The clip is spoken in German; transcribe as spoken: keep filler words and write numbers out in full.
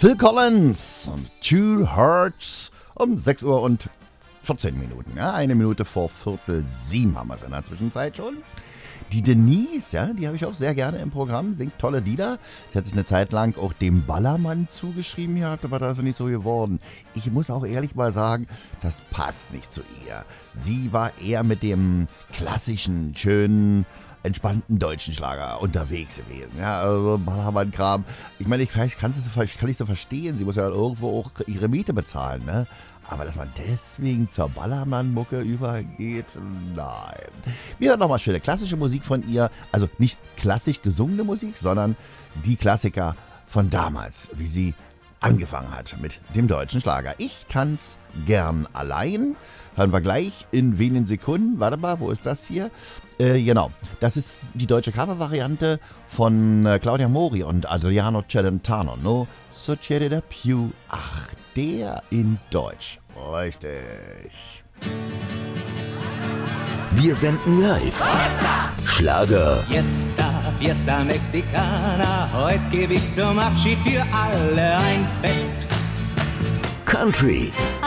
Phil Collins und Two Hearts um sechs Uhr und vierzehn Minuten. Ja, eine Minute vor Viertel sieben haben wir es in der Zwischenzeit schon. Die Denise, ja, die habe ich auch sehr gerne im Programm, singt tolle Lieder. Sie hat sich eine Zeit lang auch dem Ballermann zugeschrieben gehabt, aber da ist sie nicht so geworden. Ich muss auch ehrlich mal sagen, das passt nicht zu ihr. Sie war eher mit dem klassischen, schönen, entspannten deutschen Schlager unterwegs gewesen. Ja, also Ballermann-Kram. Ich meine, ich, vielleicht kann ich kann ich so verstehen, sie muss ja irgendwo auch ihre Miete bezahlen, ne? Aber dass man deswegen zur Ballermann-Mucke übergeht, nein. Wir hören nochmal schöne klassische Musik von ihr. Also nicht klassisch gesungene Musik, sondern die Klassiker von damals, wie sie angefangen hat mit dem deutschen Schlager. Ich tanz gern allein. Hören wir gleich in wenigen Sekunden. Warte mal, wo ist das hier? Äh, genau, das ist die deutsche Covervariante von äh, Claudia Mori und Adriano Celentano. No succede da più. Ach, der in Deutsch. Richtig. Wir senden live. Schlager. Fiesta, Fiesta Mexicana. Heute gebe ich zum Abschied für alle ein Fest. Country.